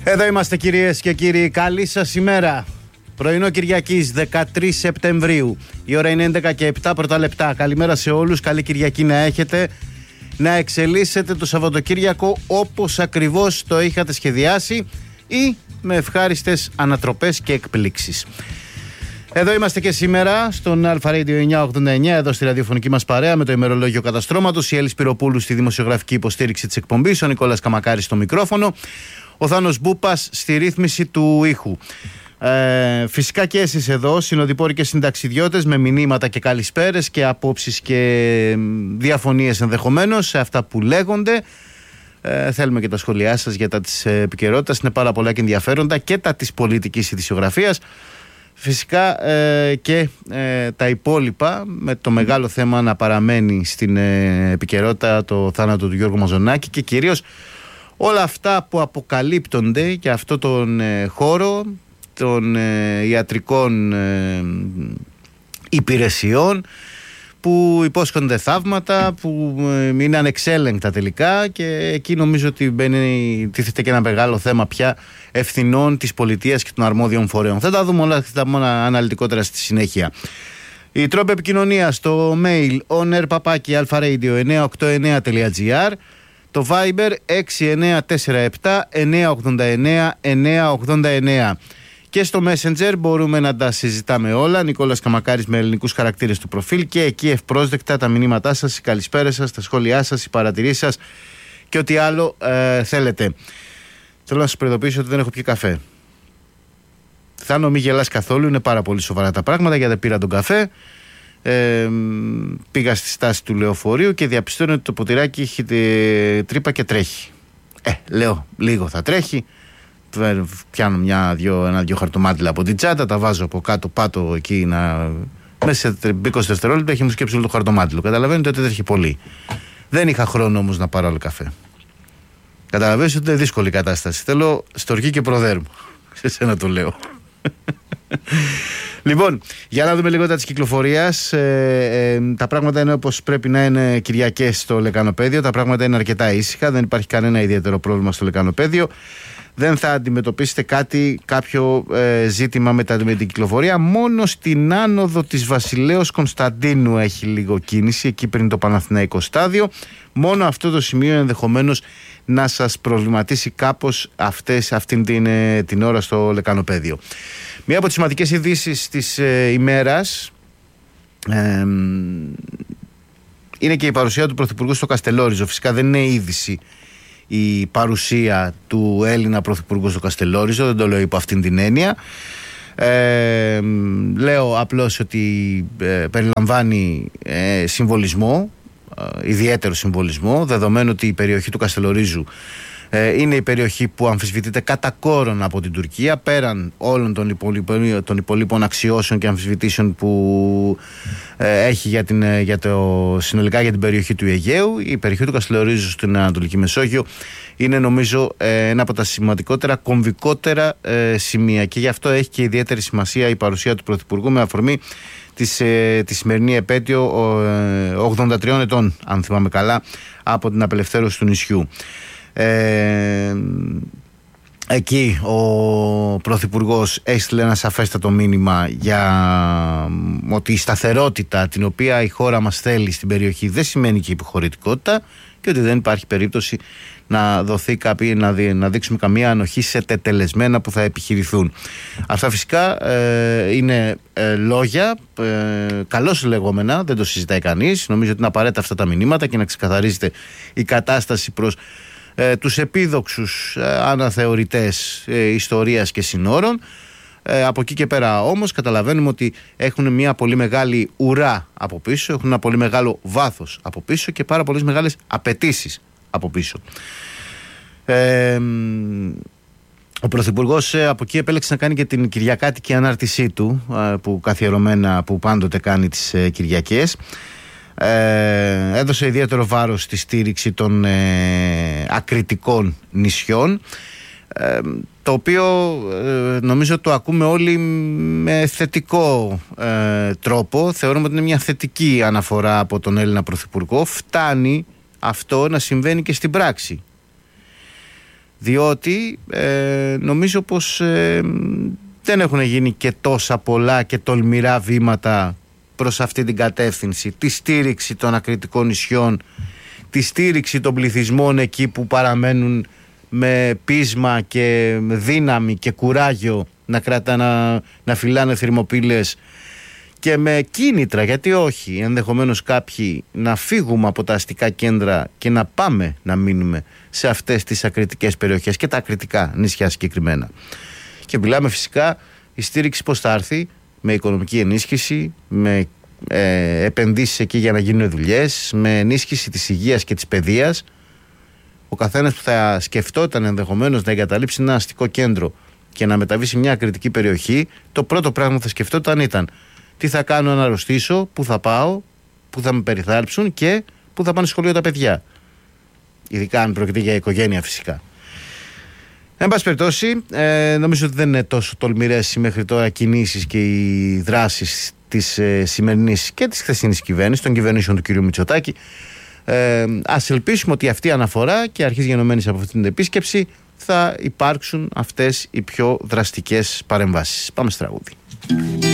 Εδώ είμαστε κυρίες και κύριοι, καλή σας ημέρα. Πρωινό Κυριακής 13 Σεπτεμβρίου. Η ώρα είναι 11 και 7 πρώτα λεπτά. Καλημέρα σε όλους, καλή Κυριακή να έχετε. Να εξελίσσετε το Σαββατοκύριακο όπως ακριβώς το είχατε σχεδιάσει ή με ευχάριστες ανατροπές και εκπλήξεις. Εδώ είμαστε και σήμερα στον Αλφα Radio 989, εδώ στη ραδιοφωνική μας παρέα με το ημερολόγιο Καταστρώματος, η Έλλη Σπυροπούλου στη δημοσιογραφική υποστήριξη της εκπομπής, ο Νικόλας Καμακάρης στο μικρόφωνο, ο Θάνος Μπούπας στη ρύθμιση του ήχου. Φυσικά και εσείς εδώ, συνοδοιπόροι και συνταξιδιώτες, με μηνύματα και καλησπέρες και απόψεις και διαφωνίες ενδεχομένως σε αυτά που λέγονται. Θέλουμε και τα σχόλιά σας για τα της επικαιρότητας, είναι πάρα πολλά και ενδιαφέροντα, και τα της πολιτικής ειδησιογραφίας. Φυσικά και τα υπόλοιπα, με το μεγάλο θέμα να παραμένει στην επικαιρότητα το θάνατο του Γιώργου Μαζονάκη και κυρίως όλα αυτά που αποκαλύπτονται για αυτό τον χώρο των ιατρικών υπηρεσιών που υπόσχονται θαύματα, που είναι ανεξέλεγκτα τελικά, και εκεί νομίζω ότι τίθεται και ένα μεγάλο θέμα πια ευθυνών της πολιτείας και των αρμόδιων φορέων. Θα τα δούμε όλα αυτά αναλυτικότερα στη συνέχεια. Η τρόπη επικοινωνίας στο mail oner@alfaradio989.gr, το Viber 6947 989 989. Και στο Messenger μπορούμε να τα συζητάμε όλα. Νικόλας Καμακάρης με ελληνικούς χαρακτήρες του προφίλ, και εκεί ευπρόσδεκτα τα μηνύματά σας, οι καλησπέρες σας, τα σχόλιά σας, οι παρατηρήσεις σας και ό,τι άλλο θέλετε. Θέλω να σας προειδοποιήσω ότι δεν έχω πιει καφέ. Θάνο, μην γελάς καθόλου, είναι πάρα πολύ σοβαρά τα πράγματα, γιατί πήρα τον καφέ. Πήγα στη στάση του λεωφορείου και διαπιστώνω ότι το ποτηράκι έχει τρύπα και τρέχει. Λέω λίγο θα τρέχει. Πιάνω ένα-δυο χαρτομάτιλα από την τσάντα, τα βάζω από κάτω πάτω εκεί, μέσα σε 20 δευτερόλεπτα έχει μου σκέψει όλο το χαρτομάτιλο. Καταλαβαίνετε ότι δεν έχει πολύ. Δεν είχα χρόνο όμως να πάρω άλλο καφέ. Καταλαβαίνετε ότι είναι δύσκολη η κατάσταση. Θέλω στοργή και προδέρμο. Σε σένα το λέω. Λοιπόν, για να δούμε λίγο τα της κυκλοφορίας. Τα πράγματα είναι όπως πρέπει να είναι Κυριακές στο Λεκανοπαίδιο. Τα πράγματα είναι αρκετά ήσυχα. Δεν υπάρχει κανένα ιδιαίτερο πρόβλημα στο Λεκανοπαίδιο. Δεν θα αντιμετωπίσετε κάποιο ζήτημα με την κυκλοφορία. Μόνο στην άνοδο της Βασιλέως Κωνσταντίνου έχει λίγο κίνηση, εκεί πριν το Παναθηναϊκό στάδιο. Μόνο αυτό το σημείο ενδεχομένως να σας προβληματίσει κάπως αυτήν την ώρα στο Λεκανοπαίδιο. Μία από τις σημαντικές ειδήσεις της ημέρας είναι και η παρουσία του Πρωθυπουργού στο Καστελόριζο. Φυσικά δεν είναι είδηση η παρουσία του Έλληνα Πρωθυπουργού στο Καστελόριζο, δεν το λέω υπό αυτήν την έννοια. Λέω απλώς ότι περιλαμβάνει συμβολισμό, ιδιαίτερο συμβολισμό, δεδομένου ότι η περιοχή του Καστελορίζου είναι η περιοχή που αμφισβητείται κατά κόρον από την Τουρκία, πέραν όλων των υπολείπων αξιώσεων και αμφισβητήσεων που έχει συνολικά για την περιοχή του Αιγαίου. Η περιοχή του Καστελορίζου στην Ανατολική Μεσόγειο είναι, νομίζω, ένα από τα σημαντικότερα, κομβικότερα σημεία, και γι' αυτό έχει και ιδιαίτερη σημασία η παρουσία του Πρωθυπουργού με αφορμή τη σημερινή επέτειο 83 ετών, αν θυμάμαι καλά, από την απελευθέρωση του νησιού. Εκεί ο Πρωθυπουργός έστειλε ένα σαφέστατο μήνυμα για ότι η σταθερότητα την οποία η χώρα μας θέλει στην περιοχή δεν σημαίνει και υποχωρητικότητα, και ότι δεν υπάρχει περίπτωση να δοθεί να δείξουμε καμία ανοχή σε τετελεσμένα που θα επιχειρηθούν. Αυτά φυσικά είναι λόγια καλώς λεγόμενα, δεν το συζητάει κανείς. Νομίζω ότι είναι απαραίτητα αυτά τα μηνύματα και να ξεκαθαρίζεται η κατάσταση προς τους επίδοξους αναθεωρητές ιστορίας και συνόρων. Από εκεί και πέρα όμως καταλαβαίνουμε ότι έχουν μια πολύ μεγάλη ουρά από πίσω, έχουν ένα πολύ μεγάλο βάθος από πίσω και πάρα πολλές μεγάλες απαιτήσεις από πίσω. Ο Πρωθυπουργός από εκεί επέλεξε να κάνει και την κυριακάτικη ανάρτησή του, που καθιερωμένα, που πάντοτε κάνει τις Κυριακές. Έδωσε ιδιαίτερο βάρος στη στήριξη των ακριτικών νησιών, το οποίο νομίζω το ακούμε όλοι με θετικό τρόπο. Θεωρούμε ότι είναι μια θετική αναφορά από τον Έλληνα Πρωθυπουργό. Φτάνει αυτό να συμβαίνει και στην πράξη. διότι νομίζω πως δεν έχουν γίνει και τόσα πολλά και τολμηρά βήματα προς αυτή την κατεύθυνση. Τη στήριξη των ακριτικών νησιών, τη στήριξη των πληθυσμών εκεί που παραμένουν με πείσμα και δύναμη και κουράγιο να φυλάνε θερμοπύλες και με κίνητρα, γιατί όχι, ενδεχομένως κάποιοι να φύγουμε από τα αστικά κέντρα και να πάμε να μείνουμε σε αυτές τις ακριτικές περιοχές και τα ακριτικά νησιά συγκεκριμένα. Και μιλάμε φυσικά η στήριξη πώς θα έρθει, με οικονομική ενίσχυση, με επενδύσεις εκεί για να γίνουν δουλειές, με ενίσχυση της υγείας και της παιδείας. Ο καθένας που θα σκεφτόταν ενδεχομένως να εγκαταλείψει ένα αστικό κέντρο και να μεταβεί σε μια ακριτική περιοχή, το πρώτο πράγμα που θα σκεφτόταν ήταν τι θα κάνω να αρρωστήσω, πού θα πάω, πού θα με περιθάλψουν και πού θα πάνε σχολείο τα παιδιά. Ειδικά αν πρόκειται για οικογένεια φυσικά. Εν πάση περιπτώσει, νομίζω ότι δεν είναι τόσο τολμηρές μέχρι τώρα κινήσεις και οι δράσεις της σημερινής και της χθεσινής κυβέρνησης, των κυβερνήσεων του κ. Μητσοτάκη. Ας ελπίσουμε ότι αυτή η αναφορά και αρχής γενομένης από αυτή την επίσκεψη θα υπάρξουν αυτές οι πιο δραστικές παρεμβάσεις. Πάμε στο τραγούδι.